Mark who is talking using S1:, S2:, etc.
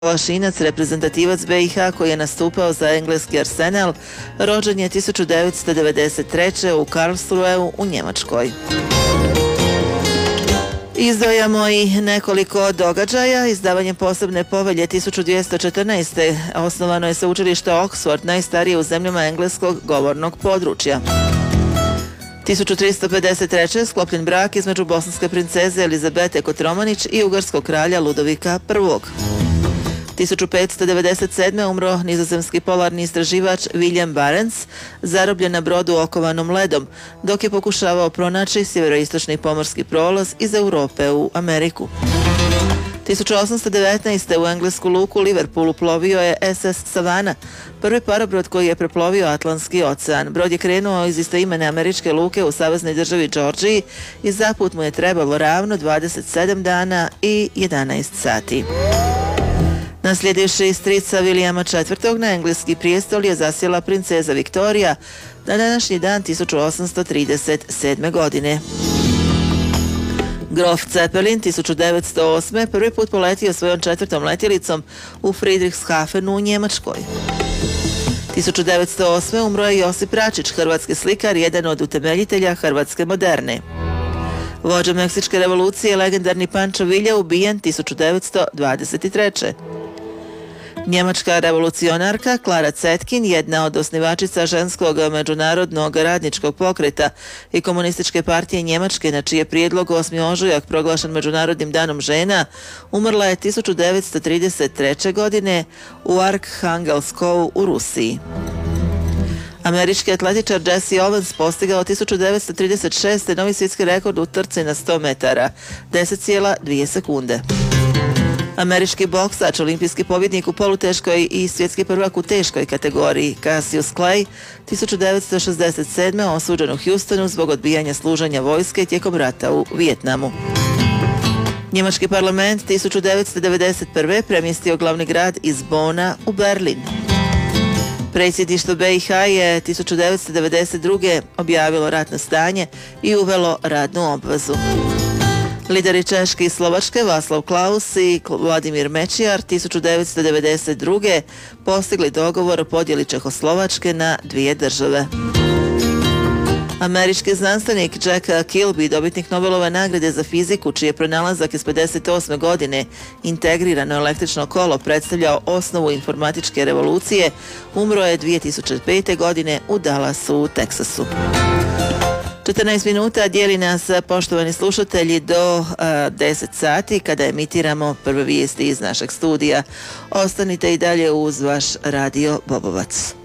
S1: Šinac, reprezentativac BiH koji je nastupao za engleski Arsenal, rođen je 1993. u Karlsruheu u Njemačkoj. Izdvajamo i nekoliko događaja. Izdavanjem posebne povelje 1214. osnovano je sveučilište Oxford, najstarije u zemljama engleskog govornog područja. 1353. sklopljen brak između bosanske princeze Elizabete Kotromanić i ugarskog kralja Ludovika I. 1597. umro nizozemski polarni istraživač William Barents, zarobljen na brodu okovanom ledom, dok je pokušavao pronaći sjeveroistočni pomorski prolaz iz Europe u Ameriku. 1819. u englesku luku Liverpoolu plovio je SS Savannah, prvi parobrod koji je preplovio Atlantski ocean. Brod je krenuo iz istoimene američke luke u saveznoj državi Georgiji i za put mu je trebalo ravno 27 dana i 11 sati. Naslijedivši strica Williama IV. Na engleski prijestol je zasjela princeza Viktorija na današnji dan 1837. godine. Grof Zeppelin 1908. prvi put poletio svojom 4. letjelicom u Friedrichshafenu u Njemačkoj. 1908. umro je Josip Račić, hrvatski slikar, jedan od utemeljitelja hrvatske moderne. Vođa Meksičke revolucije, legendarni Pancho Villa, ubijen 1923. Njemačka revolucionarka Klara Zetkin, jedna od osnivačica ženskog međunarodnog radničkog pokreta i komunističke partije Njemačke, na čije prijedlog 8. ožujak proglašen Međunarodnim danom žena, umrla je 1933. godine u Arkhangelskovu u Rusiji. Američki atletičar Jesse Owens postigao 1936. novi svjetski rekord u trci na 100 metara, 10,2 sekunde. Američki boksač, olimpijski pobjednik u poluteškoj i svjetski prvak u teškoj kategoriji Cassius Clay, 1967. osuđen u Houstonu zbog odbijanja služenja vojske tijekom rata u Vijetnamu. Njemački parlament 1991. premjestio glavni grad iz Bona u Berlin. Predsjedništvo BiH je 1992. objavilo ratno stanje i uvelo radnu obvezu. Lideri Češke i Slovačke Václav Klaus i Vladimir Mečiar 1992. postigli dogovor o podjeli Čehoslovačke na dvije države. Američki znanstvenik Jack Kilby, dobitnik Nobelove nagrade za fiziku, čiji je pronalazak iz 1958. godine integrirano električno kolo predstavljao osnovu informatičke revolucije, umro je 2005. godine u Dallasu u Teksasu. 14 minuta dijeli nas, poštovani slušatelji, do 10 sati kada emitiramo prve vijesti iz našeg studija. Ostanite i dalje uz vaš Radio Bobovac.